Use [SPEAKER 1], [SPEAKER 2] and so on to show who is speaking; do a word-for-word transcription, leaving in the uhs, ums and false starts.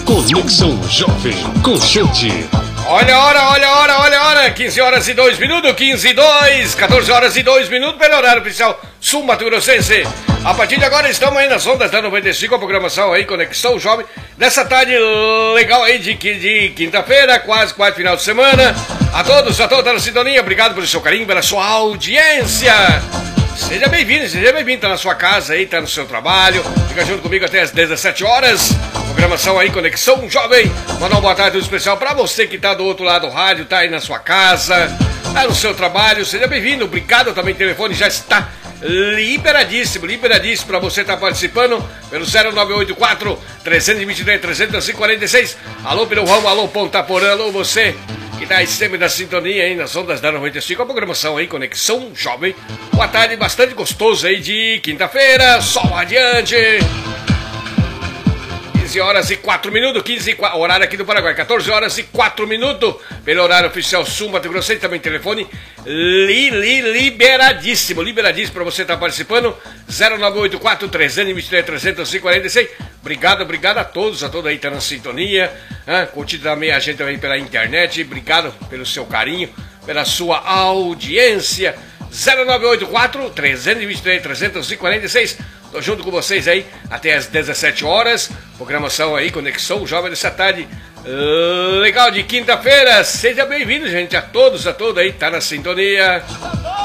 [SPEAKER 1] Conexão Jovem com gente.
[SPEAKER 2] Olha a hora, olha a hora, olha a hora. quinze horas e dois minutos, quinze e dois, quatorze horas e dois minutos, pelo horário oficial Sul Mato Grossense. A partir de agora estamos aí nas ondas da noventa e cinco, a programação aí, Conexão Jovem. Nessa tarde legal aí de, de quinta-feira, quase, quase final de semana. A todos, a todos na sintonia, obrigado pelo seu carinho, pela sua audiência. Seja bem-vindo, seja bem-vindo, tá na sua casa aí, tá no seu trabalho. Fica junto comigo até as dezessete horas. Programação aí, Conexão Jovem. Mandar uma boa tarde especial pra você que tá do outro lado do rádio, tá aí na sua casa, tá no seu trabalho. Seja bem-vindo, obrigado também. O telefone já está liberadíssimo, liberadíssimo pra você estar tá participando pelo zero nove oito quatro, três dois três, três quatro seis. Alô, Pelo Ramo, alô, Ponta Porã, alô, você que tá aí sempre na sintonia aí nas ondas da noventa e cinco, a programação aí, Conexão Jovem. Boa tarde, bastante gostoso aí de quinta-feira, sol radiante. quinze horas e quatro minutos, quinze e quatro, horário aqui do Paraguai, quatorze horas e quatro minutos, pelo horário oficial Sul Mato Grossense, também telefone li, li, liberadíssimo, liberadíssimo para você estar tá participando, zero nove oito quatro, três dois três, três quatro seis. Obrigado, obrigado a todos, a todos aí que tá na sintonia, hein? Curtindo também a gente também pela internet, obrigado pelo seu carinho, pela sua audiência, zero nove oito quatro, três dois três, três quatro seis. Tô junto com vocês aí até as dezessete horas. Programação aí, Conexão Jovem dessa tarde legal de quinta-feira. Seja bem-vindo, gente, a todos, a todos aí, tá na sintonia.